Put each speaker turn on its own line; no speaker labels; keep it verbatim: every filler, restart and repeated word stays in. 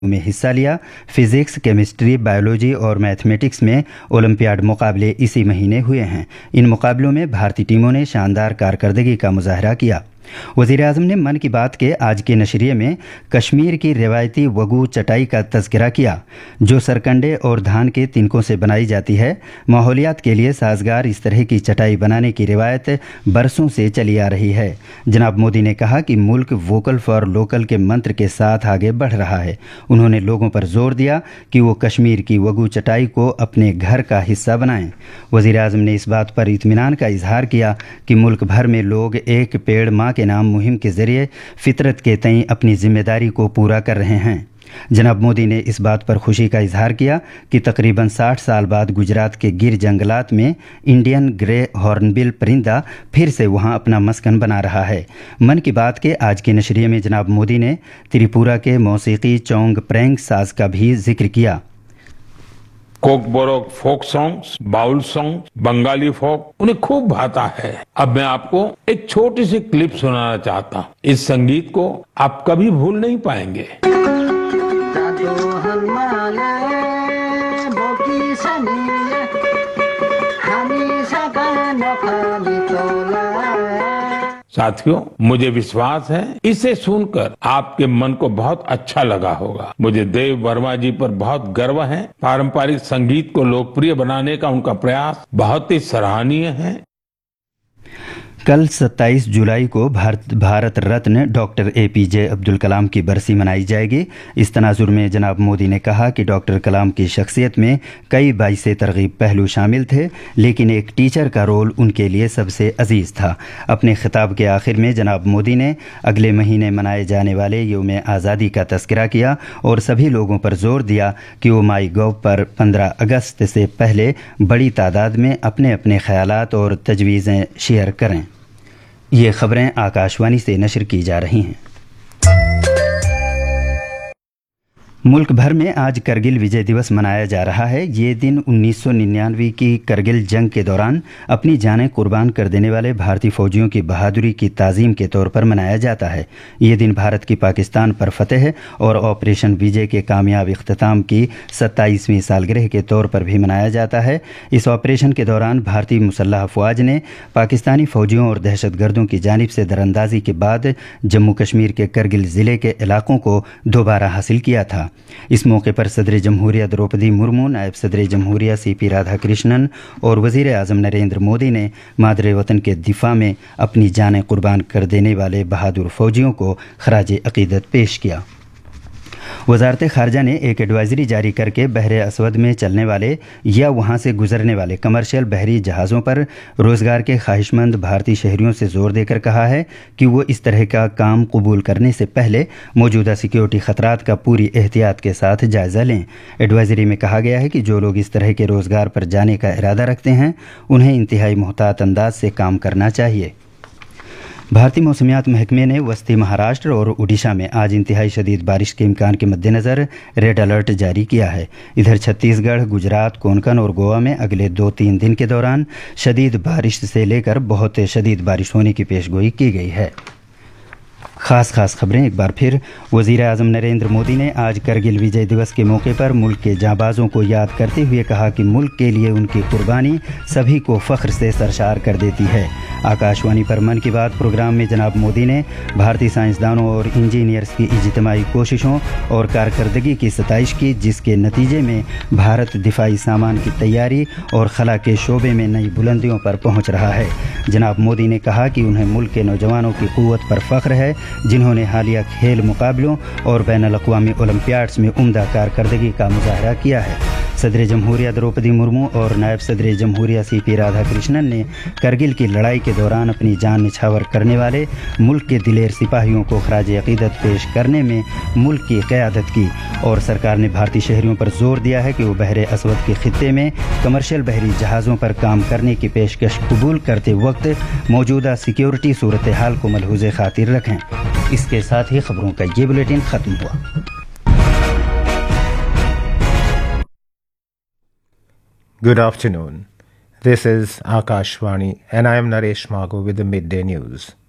में हिस्सा लिया। फिजिक्स, केमिस्ट्री, बायोलॉजी और मैथमेटिक्स में ओलंपियाड मुकाबले इसी महीने हुए हैं। इन मुकाबलों में भारतीय टीमों ने शानदार कारकर्दगी का मुजाहरा किया। वज़ीर आज़म ने मन की बात के आज के नशरिये में कश्मीर की रिवायती वगू चटाई का तज़किरा किया, जो सरकंडे और धान के तिनकों से बनाई जाती है। माहौलियात के लिए साजगार इस तरह की चटाई बनाने की रिवायत बरसों से चली आ रही है। जनाब मोदी ने कहा कि मुल्क वोकल फॉर लोकल के मंत्र के साथ आगे बढ़ रहा है। उन्होंने लोगों पर जोर दिया कि वो कश्मीर की वगू चटाई को अपने घर का हिस्सा बनाएं। वज़ीर आज़म ने इस बात पर इत्मीनान का इजहार किया कि मुल्क भर में लोग एक पेड़ माँ के नाम मुहिम के जरिए फितरत के तई अपनी जिम्मेदारी को पूरा कर रहे हैं। जनाब मोदी ने इस बात पर खुशी का इजहार किया कि तकरीबन साठ साल बाद गुजरात के गिर जंगलात में इंडियन ग्रे हॉर्नबिल परिंदा फिर से वहां अपना मस्कन बना रहा है। मन की बात के आज के नशरिये में जनाब मोदी ने त्रिपुरा के मौसीकी चौंग प्रेंग साज का भी जिक्र किया।
Kokborok folk songs, bowl song, Bengali फोक उन्हें खूब भाता है। अब मैं आपको एक छोटी सी क्लिप सुनाना चाहता हूँ। इस संगीत को आप कभी भूल नहीं पाएंगे। साथियों, मुझे विश्वास है इसे सुनकर आपके मन को बहुत अच्छा लगा होगा। मुझे देव वर्मा जी पर बहुत गर्व है। पारंपरिक संगीत को लोकप्रिय बनाने का उनका प्रयास बहुत ही सराहनीय है।
कल सत्ताईस जुलाई को Bharat Bharat Ratna doctor A P जे अब्दुल कलाम की बरसी मनाई जाएगी। इस तनाजुर में जनाब मोदी ने कहा कि डॉक्टर कलाम की शख्सियत में कई बाइसे तरगीब पहलू शामिल थे, लेकिन एक टीचर का रोल उनके लिए सबसे अजीज था। अपने खिताब के आखिर में जनाब मोदी ने अगले महीने मनाए जाने वाले यौम आज़ादी का तस्करा किया और सभी लोगों पर जोर दिया कि वो माई गॉव पर पंद्रह अगस्त से पहले बड़ी तादाद में अपने अपने ख्यालात और तजवीज़ें शेयर करें। ये खबरें आकाशवाणी से नशर की जा रही हैं। मुल्क भर में आज करगिल विजय दिवस मनाया जा रहा है। ये दिन उन्नीस सौ निन्यानवे की करगिल जंग के दौरान अपनी जानें कुर्बान कर देने वाले भारतीय फौजियों की बहादुरी की ताज़ीम के तौर पर मनाया जाता है। ये दिन भारत की पाकिस्तान पर फतेह और ऑपरेशन विजय के कामयाब इख्तिताम की सत्ताईसवीं सालगिरह के तौर पर भी मनाया जाता है। इस ऑपरेशन के दौरान भारतीय मुसल्लह अफवाज ने पाकिस्तानी फौजियों और दहशतगर्दों की जानिब से दरअंदाजी के बाद जम्मू कश्मीर के करगिल ज़िले के इलाकों को दोबारा हासिल किया था। इस मौके पर सदर जमहूरिया द्रौपदी मुर्मू, नायब सदर जमहूरिया सी पी राधाकृष्णन और वज़ीर आज़म नरेंद्र मोदी ने मादरे वतन के दिफा में अपनी जानें कुर्बान कर देने वाले बहादुर फौजियों को खराज अकीदत पेश किया। वजारत खारजा ने एक एडवाइजरी जारी करके बहरे असवद में चलने वाले या वहां से गुजरने वाले कमर्शियल बहरी जहाज़ों पर रोज़गार के ख्वाहिशमंद भारतीय शहरियों से जोर देकर कहा है कि वो इस तरह का काम कबूल करने से पहले मौजूदा सिक्योरिटी ख़तरात का पूरी एहतियात के साथ जायज़ा लें। एडवाइजरी में कहा गया है कि जो लोग इस तरह के रोज़गार पर जाने का इरादा रखते हैं, उन्हें इंतहाई मोहतात अंदाज से काम करना चाहिए। भारतीय मौसमियात महकमे ने वस्ती महाराष्ट्र और उड़ीसा में आज इंतहाई शदीद बारिश के इम्कान के मद्देनज़र रेड अलर्ट जारी किया है। इधर छत्तीसगढ़, गुजरात, कोंकण और गोवा में अगले दो तीन दिन के दौरान शदीद बारिश से लेकर बहुत शदीद बारिश होने की पेशगोई की गई है। खास खास खबरें एक बार फिर। वज़ीर आज़म नरेंद्र मोदी ने आज करगिल विजय दिवस के मौके पर मुल्क के जांबाजों को याद करते हुए कहा कि मुल्क के लिए उनकी कुर्बानी सभी को फ़ख्र से सरशार कर देती है। आकाशवाणी पर मन की बात प्रोग्राम में जनाब मोदी ने भारतीय साइंसदानों और इंजीनियर्स की इज्तिमाई कोशिशों और कारकर्दगी की सताइश की, जिसके नतीजे में भारत दिफाई सामान की तैयारी और खला के शोबे में नई बुलंदियों पर पहुंच रहा है। जनाब मोदी ने कहा कि उन्हें मुल्क के नौजवानों की क़ुव्वत पर फ़ख्र है, जिन्होंने हालिया खेल मुकाबलों और बैनुल अक़वामी ओलंपियाड्स में उम्दा कारकर्दगी का मुजाहरा किया है। सदर जमहूरिया द्रौपदी मुर्मू और नायब सदर जमहूरिया सी पी राधाकृष्णन ने करगिल की लड़ाई के दौरान अपनी जान निछावर करने वाले मुल्क के दिलेर सिपाहियों को खराज अकीदत पेश करने में मुल्क की क़यादत की और सरकार ने भारतीय शहरियों पर जोर दिया है कि वो बहरे असवद के खित्ते में कमर्शियल बहरी जहाज़ों पर काम करने की पेशकश कबूल करते वक्त मौजूदा सिक्योरिटी सूरत हाल को मलहूज़ खातिर रखें। इसके साथ ही खबरों का ये बुलेटिन ख़त्म हुआ।
Good afternoon. This is Akashvani and I am Naresh Mago with the Midday News.